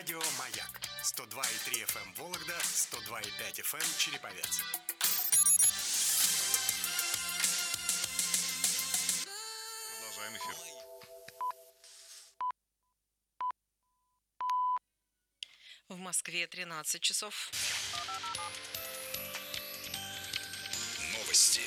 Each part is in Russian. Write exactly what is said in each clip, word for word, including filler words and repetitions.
Радио «Маяк» сто два и три эф эм Вологда, сто два и пять эф эм Череповец. Продолжаем эфир. В Москве тринадцать часов. Новости.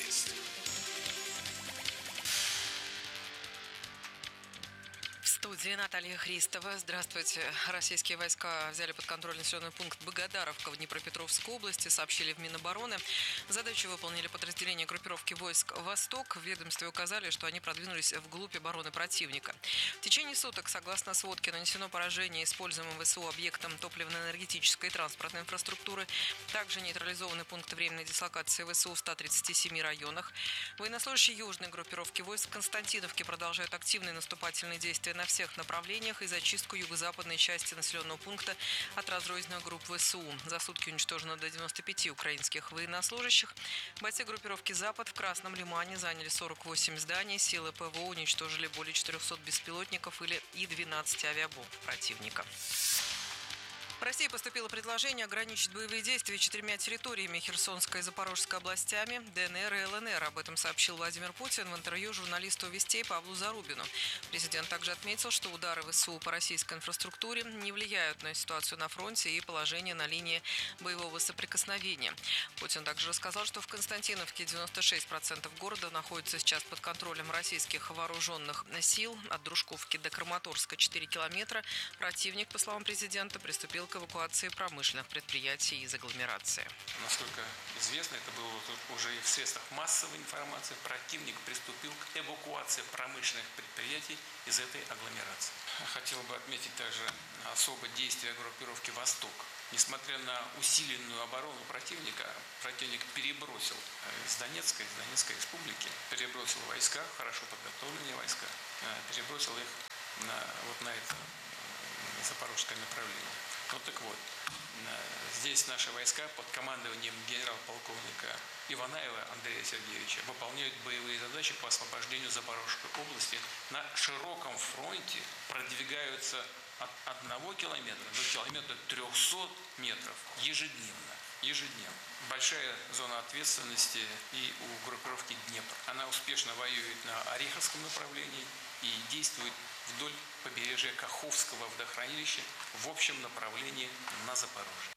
В студии Наталья Христова. Здравствуйте. Российские войска взяли под контроль населенный пункт Богодаровка в Днепропетровской области, сообщили в Минобороны. Задачу выполнили подразделения группировки войск «Восток». В ведомстве указали, что они продвинулись вглубь обороны противника. В течение суток, согласно сводке, нанесено поражение используемым ВСУ объектам топливно-энергетической и транспортной инфраструктуры. Также нейтрализованы пункты временной дислокации ВСУ в ста тридцати семи районах. Военнослужащие южной группировки войск Константиновки продолжают активные наступательные действия на всех направлениях и зачистку юго-западной части населенного пункта от разрозненных групп ВСУ. За сутки уничтожено до девяноста пяти украинских военнослужащих. Бойцы группировки «Запад» в Красном Лимане заняли сорок восемь зданий. Силы ПВО уничтожили более четырехсот беспилотников или и двенадцать авиабомб противника. В России поступило предложение ограничить боевые действия четырьмя территориями: Херсонской и Запорожской областями, ДНР и ЛНР. Об этом сообщил Владимир Путин в интервью журналисту «Вестей» Павлу Зарубину. Президент также отметил, что удары ВСУ по российской инфраструктуре не влияют на ситуацию на фронте и положение на линии боевого соприкосновения. Путин также рассказал, что в Константиновке девяносто шесть процентов города находится сейчас под контролем российских вооруженных сил. От Дружковки до Краматорска четыре километра. Противник, по словам президента, приступил к эвакуации промышленных предприятий из агломерации. Насколько известно, это было уже и в средствах массовой информации, противник приступил к эвакуации промышленных предприятий из этой агломерации. Хотел бы отметить также особое действие группировки «Восток». Несмотря на усиленную оборону противника, противник перебросил из Донецкой, из Донецкой республики, перебросил войска, хорошо подготовленные войска, перебросил их на, вот на это запорожское направление. Ну так вот, здесь наши войска под командованием генерал-полковника Иванаева Андрея Сергеевича выполняют боевые задачи по освобождению Запорожской области. На широком фронте продвигаются от одного километра до километра трехсот метров ежедневно. Ежедневно. Большая зона ответственности и у группировки «Днепр». Она успешно воюет на Ореховском направлении и действует вдоль побережья Каховского водохранилища в общем направлении на Запорожье.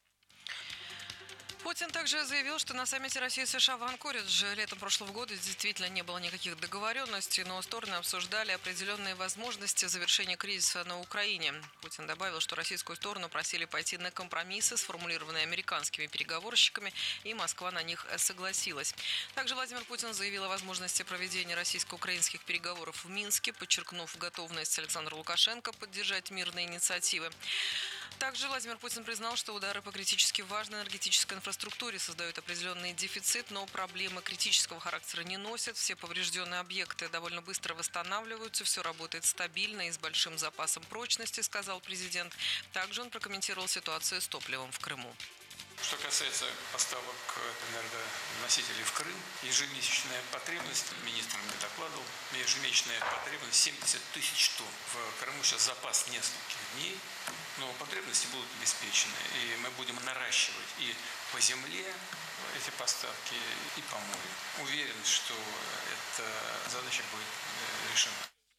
Путин также заявил, что на саммите России и США в Анкоридже летом прошлого года действительно не было никаких договоренностей, но стороны обсуждали определенные возможности завершения кризиса на Украине. Путин добавил, что российскую сторону просили пойти на компромиссы, сформулированные американскими переговорщиками, и Москва на них согласилась. Также Владимир Путин заявил о возможности проведения российско-украинских переговоров в Минске, подчеркнув готовность Александра Лукашенко поддержать мирные инициативы. Также Владимир Путин признал, что удары по критически важной энергетической инфраструктуре создают определенный дефицит, но проблемы критического характера не носят. Все поврежденные объекты довольно быстро восстанавливаются, все работает стабильно и с большим запасом прочности, сказал президент. Также он прокомментировал ситуацию с топливом в Крыму. Что касается поставок энергоносителей в Крым, ежемесячная потребность, министр мне докладывал, ежемесячная потребность семьдесят тысяч тонн. В Крыму сейчас запас нескольких дней, но потребности будут обеспечены. И мы будем наращивать и по земле эти поставки, и по морю. Уверен, что эта задача будет решена.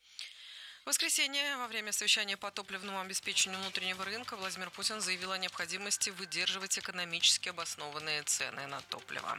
В воскресенье во время совещания по топливному обеспечению внутреннего рынка Владимир Путин заявил о необходимости выдерживать экономически обоснованные цены на топливо.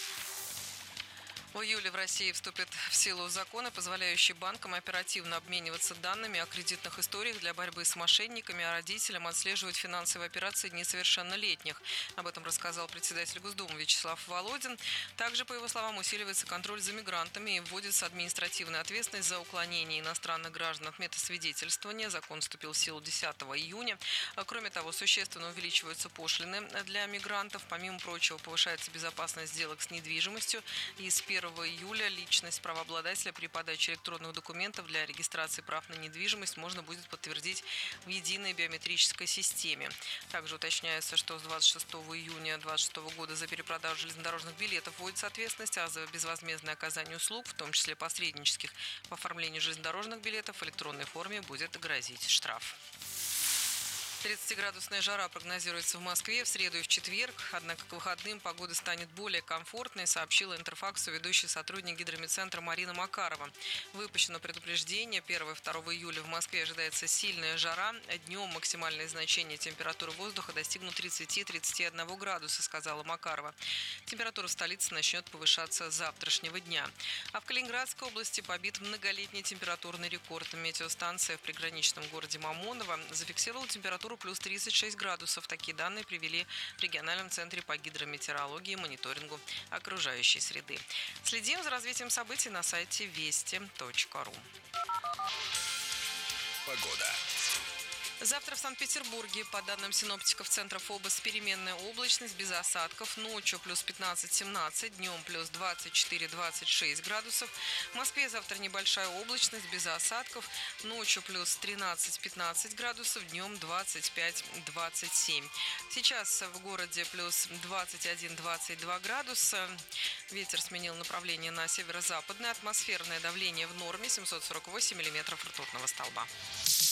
В июле в России вступит в силу законы, позволяющие банкам оперативно обмениваться данными о кредитных историях для борьбы с мошенниками, а родителям отслеживать финансовые операции несовершеннолетних. Об этом рассказал председатель Госдумы Вячеслав Володин. Также, по его словам, усиливается контроль за мигрантами и вводится административная ответственность за уклонение иностранных граждан от метасвидетельствования. Закон вступил в силу десятого июня. Кроме того, существенно увеличиваются пошлины для мигрантов. Помимо прочего, повышается безопасность сделок с недвижимостью. И с первого июля личность правообладателя при подаче электронных документов для регистрации прав на недвижимость можно будет подтвердить в единой биометрической системе. Также уточняется, что с двадцать шестого июня две тысячи двадцать шестого года за перепродажу железнодорожных билетов вводится ответственность, а за безвозмездное оказание услуг, в том числе посреднических по оформлению железнодорожных билетов, в электронной форме будет грозить штраф. тридцатиградусная жара прогнозируется в Москве в среду и в четверг. Однако к выходным погода станет более комфортной, сообщила Интерфаксу ведущий сотрудник гидромедцентра Марина Макарова. Выпущено предупреждение. первого-второго июля в Москве ожидается сильная жара. Днем максимальное значение температуры воздуха достигнут тридцати-тридцати одного градуса, сказала Макарова. Температура в столице начнет повышаться с завтрашнего дня. А в Калининградской области побит многолетний температурный рекорд. Метеостанция в приграничном городе Мамоново зафиксировала температуру плюс тридцать шесть градусов. Такие данные привели в региональном центре по гидрометеорологии и мониторингу окружающей среды. Следим за развитием событий на сайте вести точка ру. Погода. Завтра в Санкт-Петербурге, по данным синоптиков Центра ФОБОС, переменная облачность без осадков. Ночью плюс пятнадцать-семнадцать, днем плюс двадцать четыре-двадцать шесть градусов. В Москве завтра небольшая облачность без осадков. Ночью плюс тринадцать-пятнадцать градусов, днем двадцать пять-двадцать семь. Сейчас в городе плюс двадцать один-двадцать два градуса. Ветер сменил направление на северо-западное. Атмосферное давление в норме семьсот сорок восемь миллиметров ртутного столба.